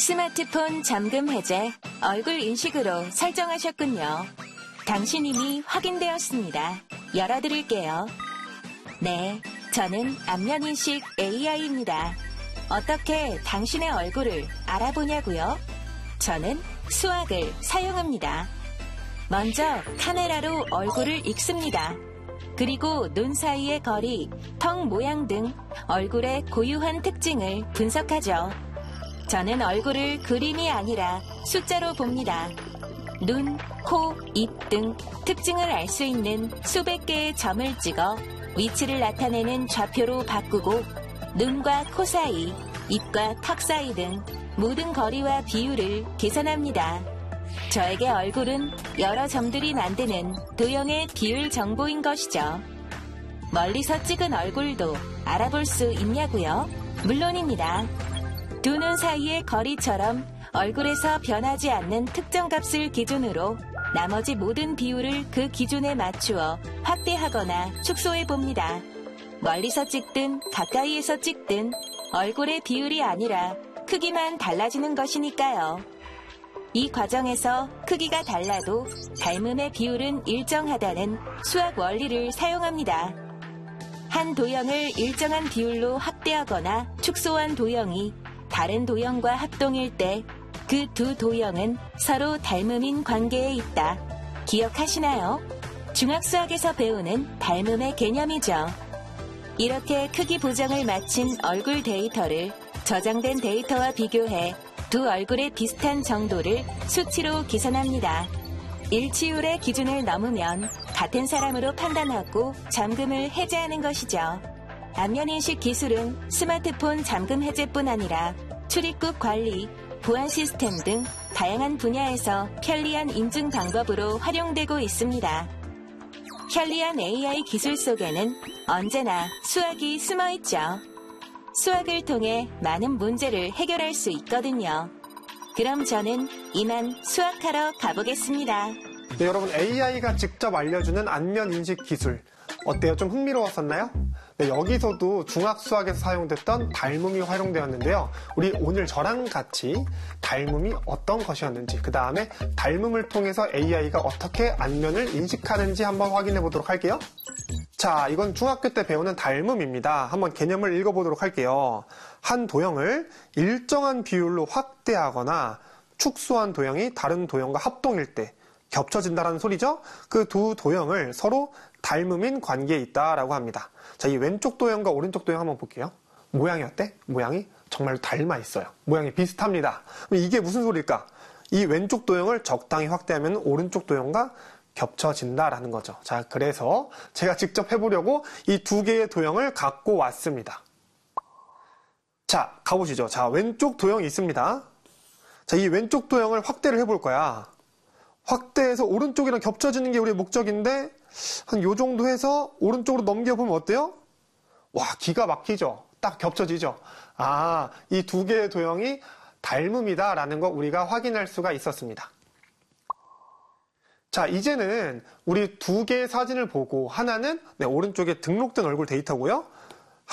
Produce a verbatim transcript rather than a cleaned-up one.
스마트폰 잠금 해제, 얼굴 인식으로 설정하셨군요. 당신 이미 확인되었습니다. 열어드릴게요. 네, 저는 안면인식 에이아이입니다. 어떻게 당신의 얼굴을 알아보냐고요? 저는 수학을 사용합니다. 먼저 카메라로 얼굴을 읽습니다. 그리고 눈 사이의 거리, 턱 모양 등 얼굴의 고유한 특징을 분석하죠. 저는 얼굴을 그림이 아니라 숫자로 봅니다. 눈, 코, 입 등 특징을 알 수 있는 수백 개의 점을 찍어 위치를 나타내는 좌표로 바꾸고 눈과 코 사이, 입과 턱 사이 등 모든 거리와 비율을 계산합니다. 저에게 얼굴은 여러 점들이 만드는 도형의 비율 정보인 것이죠. 멀리서 찍은 얼굴도 알아볼 수 있냐고요? 물론입니다. 두 눈 사이의 거리처럼 얼굴에서 변하지 않는 특정 값을 기준으로 나머지 모든 비율을 그 기준에 맞추어 확대하거나 축소해 봅니다. 멀리서 찍든 가까이에서 찍든 얼굴의 비율이 아니라 크기만 달라지는 것이니까요. 이 과정에서 크기가 달라도 닮음의 비율은 일정하다는 수학 원리를 사용합니다. 한 도형을 일정한 비율로 확대하거나 축소한 도형이 다른 도형과 합동일 때 그 두 도형은 서로 닮음인 관계에 있다. 기억하시나요? 중학수학에서 배우는 닮음의 개념이죠. 이렇게 크기 보정을 마친 얼굴 데이터를 저장된 데이터와 비교해 두 얼굴의 비슷한 정도를 수치로 계산합니다. 일치율의 기준을 넘으면 같은 사람으로 판단하고 잠금을 해제하는 것이죠. 안면인식 기술은 스마트폰 잠금 해제뿐 아니라 출입국 관리, 보안 시스템 등 다양한 분야에서 편리한 인증 방법으로 활용되고 있습니다. 편리한 에이아이 기술 속에는 언제나 수학이 숨어 있죠. 수학을 통해 많은 문제를 해결할 수 있거든요. 그럼 저는 이만 수학하러 가보겠습니다. 네, 여러분 에이아이가 직접 알려주는 안면인식 기술 어때요? 좀 흥미로웠었나요? 네, 여기서도 중학수학에서 사용됐던 닮음이 활용되었는데요. 우리 오늘 저랑 같이 닮음이 어떤 것이었는지, 그 다음에 닮음을 통해서 에이아이가 어떻게 안면을 인식하는지 한번 확인해 보도록 할게요. 자, 이건 중학교 때 배우는 닮음입니다. 한번 개념을 읽어보도록 할게요. 한 도형을 일정한 비율로 확대하거나 축소한 도형이 다른 도형과 합동일 때 겹쳐진다는 소리죠. 그 두 도형을 서로 닮음인 관계에 있다라고 합니다. 자, 이 왼쪽 도형과 오른쪽 도형 한번 볼게요. 모양이 어때? 모양이 정말 닮아 있어요. 모양이 비슷합니다. 그럼 이게 무슨 소리일까? 이 왼쪽 도형을 적당히 확대하면 오른쪽 도형과 겹쳐진다라는 거죠. 자, 그래서 제가 직접 해보려고 이 두 개의 도형을 갖고 왔습니다. 자, 가보시죠. 자, 왼쪽 도형이 있습니다. 자, 이 왼쪽 도형을 확대를 해볼 거야. 확대해서 오른쪽이랑 겹쳐지는 게 우리의 목적인데 한 요 정도 해서 오른쪽으로 넘겨보면 어때요? 와, 기가 막히죠? 딱 겹쳐지죠? 아, 이 두 개의 도형이 닮음이다 라는 거 우리가 확인할 수가 있었습니다. 자, 이제는 우리 두 개의 사진을 보고 하나는 네, 오른쪽에 등록된 얼굴 데이터고요.